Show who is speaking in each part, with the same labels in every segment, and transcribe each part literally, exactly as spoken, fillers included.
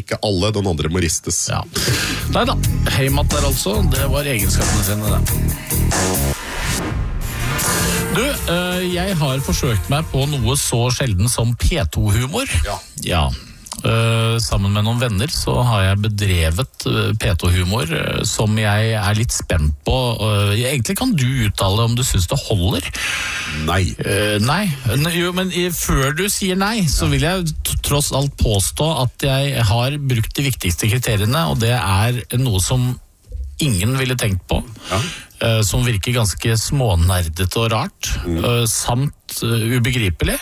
Speaker 1: ikke alle, den andre må ristes.
Speaker 2: Ja. Neida, Heimat der altså, det var egenskapene sine det. Du, jeg har forsøkt meg på noe så sjelden som P to-humor.
Speaker 1: Ja.
Speaker 2: Ja. Uh, sammen med noen venner så har jeg bedrevet uh, P to-humor uh, som jeg er litt spent på. Uh, egentlig kan du uttale om du synes det holder.
Speaker 1: Nei.
Speaker 2: Uh, nei, jo, men i, før du sier nei, så vil jeg t- tross alt påstå at jeg har brukt de viktigste kriteriene, og det er noe som ingen ville tenkt på.
Speaker 1: Ja.
Speaker 2: Uh, som virker ganske smånerdete og rart, mm. uh, samt uh, ubegripelig.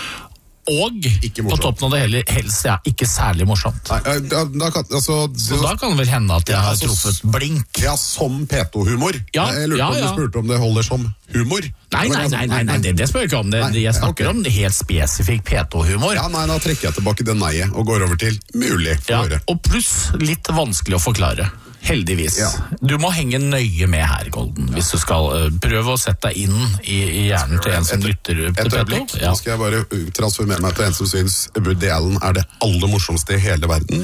Speaker 2: Og på toppen av det hele, helst ja, ikke særlig morsomt.
Speaker 1: Nei, da, da kan, altså,
Speaker 2: så da kan det vel hende at jeg har altså, truffet blink.
Speaker 1: Ja, som P to-humor.
Speaker 2: Ja,
Speaker 1: jeg lurte
Speaker 2: ja,
Speaker 1: om
Speaker 2: ja.
Speaker 1: du spurte om det holder som humor.
Speaker 2: Nei, nei, nei, nei, nei det, det spør jeg ikke om. Det, nei, jeg snakker okay. om helt spesifikk P to-humor.
Speaker 1: Ja, nei, da trekker jeg tilbake det neiet og går over til mulig for
Speaker 2: ja,
Speaker 1: høre.
Speaker 2: Og pluss litt vanskelig å forklare. Heldigvis. Ja. Du må henge nøye med her, Golden, ja. Hvis du skal uh, prøve å sette deg inn i, i hjernen til en som lytter til
Speaker 1: et øyeblikk, ja. Nå skal jeg bare transformere meg til en som synes Woody Allen er det aller morsomste i hele verden.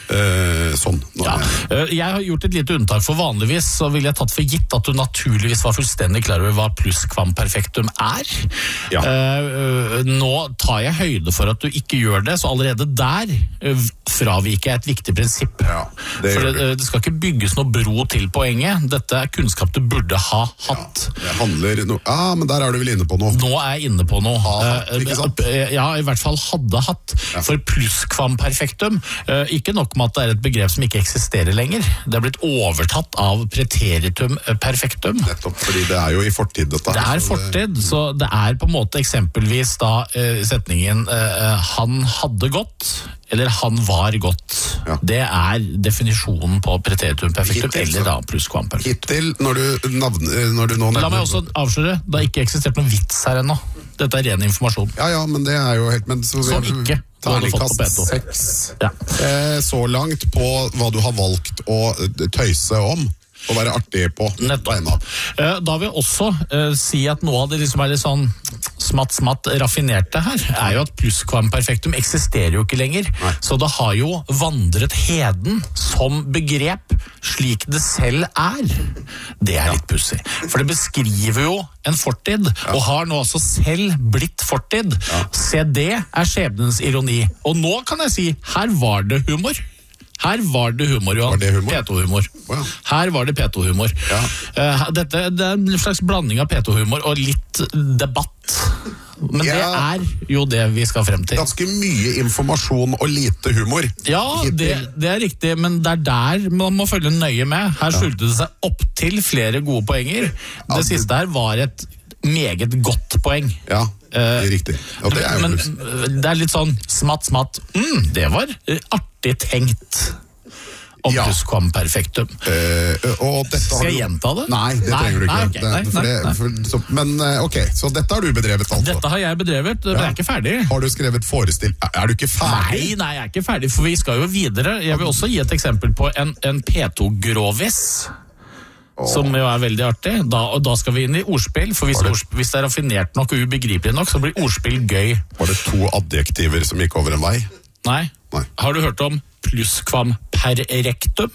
Speaker 1: Uh, sånn.
Speaker 2: Ja. Uh, jeg har gjort et lite unntak, for vanligvis så vil jeg tatt for gitt at du naturligvis var fullstendig klar over hva plusskvamperfektum er. Ja. Uh, uh, nå tar jeg høyde for at du ikke gjør det, så allerede der uh, fraviker jeg et viktig prinsipp. Ja, det for det, uh, det skal ikke bygge bygges noe bro til poenget. Dette er kunnskap du burde ha hatt.
Speaker 1: Ja, det handler no- ah, men der er du vel inne på noe.
Speaker 2: Nå er jeg inne på noe.
Speaker 1: Ha, hatt, ikke sant?
Speaker 2: Ja, i hvert fall hadde hatt. Ja. For plusskvamperfektum, ikke nok med at det er et begrep som ikke eksisterer lenger. Det er blitt overtatt av preteritum perfektum.
Speaker 1: Nettopp, fordi det er jo i fortid dette.
Speaker 2: Det er fortid, så det er på en måte eksempelvis da setningen han hadde gått, eller han var godt. Ja. Det er definisjonen på preteritum perfektum, hittil, eller da plusskvamperfektum.
Speaker 1: Hittil, når du, navn, når du nå nevner...
Speaker 2: La meg også avsløre, det har ikke eksistert noen vits her ennå. Dette er ren informasjon.
Speaker 1: Ja, ja, men det er jo helt... Men så
Speaker 2: Som ikke du hadde fått på P to.
Speaker 1: Seks,
Speaker 2: ja.
Speaker 1: eh, så langt på hva du har valgt å tøyse om. Å være artig på.
Speaker 2: Nettopp. Da vil jeg også uh, si at noe av det liksom er litt sånn smatt, smatt raffinerte her, er jo at plusskvamperfektum eksisterer jo ikke lenger. Nei. Så det har jo vandret heden som begrep slik det selv er. Det er litt pussig. For det beskriver jo en fortid, ja. Og har nå altså selv blitt fortid. Ja. Se, det er skjebnens ironi. Og nå kan jeg si, her var det humor. Her var det humor, Johan. P to-humor. Wow. Her var det P to-humor. Ja. Uh, dette det er en slags blanding av P to-humor og litt debatt. Men ja. Det er jo det vi skal frem til.
Speaker 1: Ganske mye informasjon og lite humor.
Speaker 2: Ja, det, det er riktig, men det er der man må følge nøye med. Her skjulte det seg opp til flere gode poenger. Det ja, siste her var et meget godt poeng.
Speaker 1: Ja, det er riktig. Og det er jo
Speaker 2: men, men det er litt sånn smatt, smatt. Mm, det var artig tenkt. Om ja. Plusskvamperfektum.
Speaker 1: Uh, og dette
Speaker 2: Skal jeg gjenta det?
Speaker 1: Nei, det nei, trenger du ikke.
Speaker 2: Nei, okay, nei,
Speaker 1: det,
Speaker 2: nei,
Speaker 1: for, så, men ok, så dette har du bedrevet altså?
Speaker 2: Dette har jeg bedrevet, men ja. Jeg er ikke ferdig.
Speaker 1: Har du skrevet forestill? Er du ikke ferdig?
Speaker 2: Nei, nei, jeg er ikke ferdig, for vi skal jo videre. Jeg vil også gi et eksempel på en, en P to-grovis. Oh. Som jo er veldig artig. Da, og da skal vi inn i ordspill, for hvis det, ordspill, hvis det er raffinert nok og ubegripelig nok, så blir ordspill gøy.
Speaker 1: Var det to adjektiver som gikk over en vei?
Speaker 2: Nei. Nei. Har du hørt om plusskvamperrektum?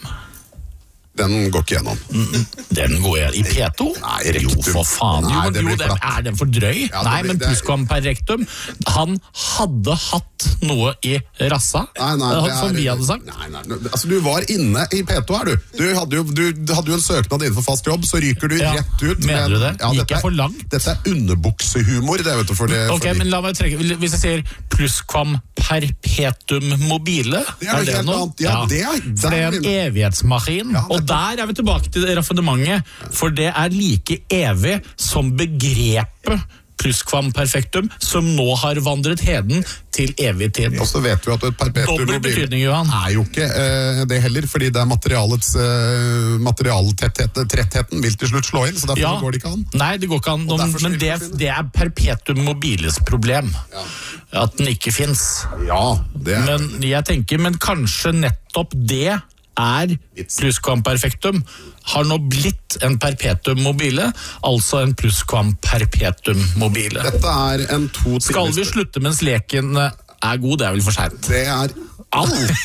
Speaker 1: Den går ikke gjennom.
Speaker 2: Mm, den går igjen i P to?
Speaker 1: Nei, rektum.
Speaker 2: Jo, for faen.
Speaker 1: Nei,
Speaker 2: jo, jo, den, er den for drøy? Ja, nei, blir, men plusskvamperrektum, han hadde hatt noe i rassa.
Speaker 1: Nei, nei, det
Speaker 2: som
Speaker 1: er,
Speaker 2: vi hadde sagt.
Speaker 1: Nei, nei, altså du var inne i P to her, du. Du hadde jo, du hadde jo en søknad innenfor fast jobb, så ryker du ja, rett ut.
Speaker 2: Mener
Speaker 1: men,
Speaker 2: du det?
Speaker 1: Ja,
Speaker 2: Gikk jeg for langt?
Speaker 1: Dette er underbuksehumor, det vet du. For det,
Speaker 2: ok,
Speaker 1: fordi...
Speaker 2: men la meg trekke, hvis jeg sier plusskvamperpetum mobile,
Speaker 1: det er, er det noe? Ja, ja. Det er,
Speaker 2: for det er en evighetsmaskin, ja, og der er vi tilbake til raffinementet, for det er like evig som begrepet plusskvamperfektum, som nå har vandret heden til evig tid.
Speaker 1: Og så vet vi at et perpetuum mobile er jo ikke uh, det heller, fordi det er materialets uh, materialtettheten vil til slutt slå inn, så derfor ja. Går det ikke an.
Speaker 2: Nei, det går ikke an, om, men det, det er perpetuum mobiles problem. Ja. At den ikke finnes.
Speaker 1: Ja, det er
Speaker 2: men jeg tenker, men kanskje nettopp det er plusskvamperfektum har nå blitt en perpetuum mobile, altså en plusskvamperpetuum mobile.
Speaker 1: Dette er en to
Speaker 2: Skal vi slutte mens leken er god? Det er vel for sent.
Speaker 1: Det er all